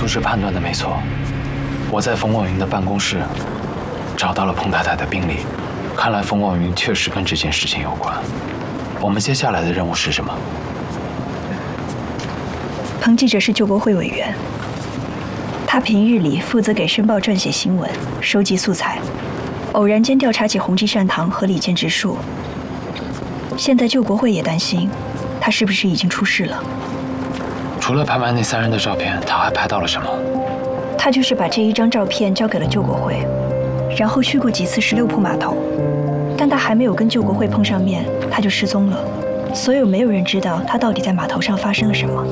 术师判断的没错，我在冯广云的办公室找到了彭太太的病历，看来冯广云确实跟这件事情有关。我们接下来的任务是什么？ 彭记者是救国会委员，他平日里负责给申报撰写新闻、收集素材，偶然间调查起宏基善堂和李建植树。现在救国会也担心，他是不是已经出事了？ 除了拍卖那3人的照片，他还拍到了什么？ 他就是把这一张照片交给了救国会，然后去过几次16铺码头，但他还没有跟救国会碰上面，他就失踪了。所以没有人知道他到底在码头上发生了什么。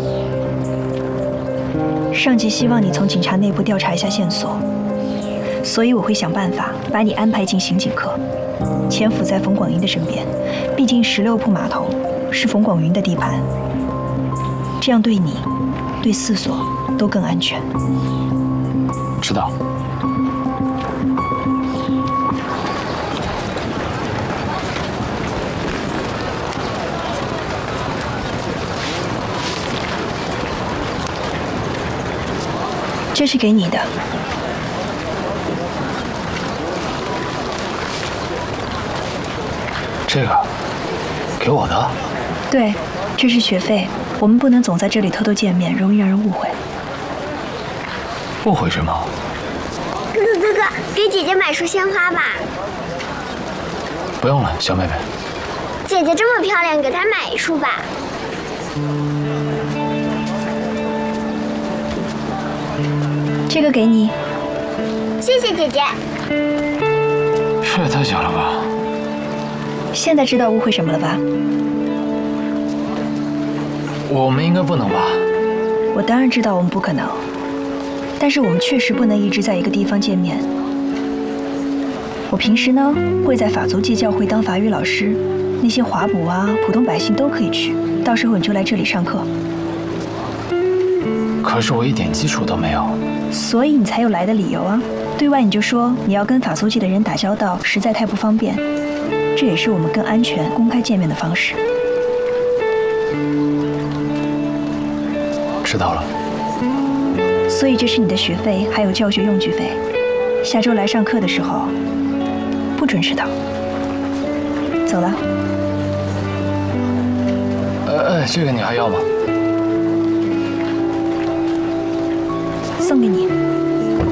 上级希望你从警察内部调查一下线索，所以我会想办法把你安排进刑警科，潜伏在冯广云的身边。毕竟16铺码头是冯广云的地盘，这样对你、对四所都更安全。 知道。 这是给你的。 这个，给我的？ 对，这是学费。我们不能总在这里偷偷见面，容易让人误会。 误会什么？ 哥哥，给姐姐买束鲜花吧。 不用了，小妹妹。 姐姐这么漂亮，给她买一束吧。 这个给你。 谢谢姐姐。 这也太假了吧！ 现在知道误会什么了吧？ 我们应该不能吧？ 我当然知道我们不可能，但是我们确实不能一直在一个地方见面。我平时呢会在法足界教会当法语老师，那些华埠啊、普通百姓都可以去，到时候你就来这里上课。 可是我一点基础都没有。 所以你才有来的理由啊！对外你就说你要跟法租界的人打交道，实在太不方便。这也是我们更安全、公开见面的方式。 知道了。 所以这是你的学费，还有教学用具费。下周来上课的时候，不准迟到。走了。 这个你还要吗？ 送给你。